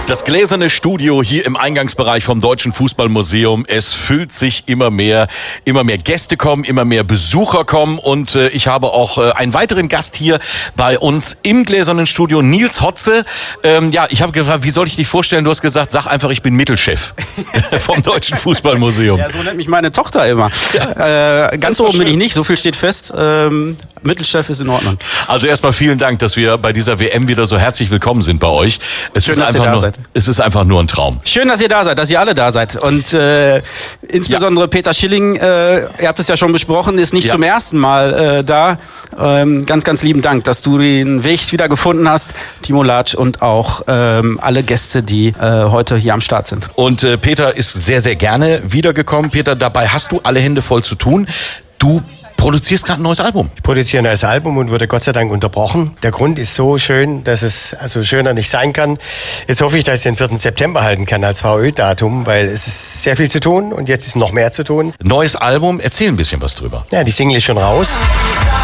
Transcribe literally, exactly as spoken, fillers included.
Das gläserne Studio hier im Eingangsbereich vom Deutschen Fußballmuseum. Es füllt sich immer mehr, immer mehr Gäste kommen, immer mehr Besucher kommen und äh, ich habe auch äh, einen weiteren Gast hier bei uns im gläsernen Studio, Nils Hotze. Ähm, ja, ich habe gefragt, wie soll ich dich vorstellen? Du hast gesagt, sag einfach, ich bin Mittelchef vom Deutschen Fußballmuseum. Ja, so nennt mich meine Tochter immer. Ja. Äh, ganz oben bin ich nicht, so viel steht fest. Ähm, Mittelchef ist in Ordnung. Also erstmal vielen Dank, dass wir bei dieser W M wieder so herzlich willkommen sind bei euch. Es Schön, ist dass einfach ihr da nur, seid. Es ist einfach nur ein Traum. Schön, dass ihr da seid, dass ihr alle da seid. Und äh, insbesondere ja. Peter Schilling, äh, ihr habt es ja schon besprochen, ist nicht ja. zum ersten Mal äh, da. Ähm, ganz, ganz lieben Dank, dass du den Weg wieder gefunden hast. Timo Latsch und auch ähm, alle Gäste, die äh, heute hier am Start sind. Und äh, Peter ist sehr, sehr gerne wiedergekommen. Peter, dabei hast du alle Hände voll zu tun. Du produzierst gerade ein neues Album. Ich produziere ein neues Album und wurde Gott sei Dank unterbrochen. Der Grund ist so schön, dass es also schöner nicht sein kann. Jetzt hoffe ich, dass ich den vierten September halten kann als V Ö-Datum, weil es ist sehr viel zu tun und jetzt ist noch mehr zu tun. Neues Album, erzähl ein bisschen was drüber. Ja, die Single ist schon raus.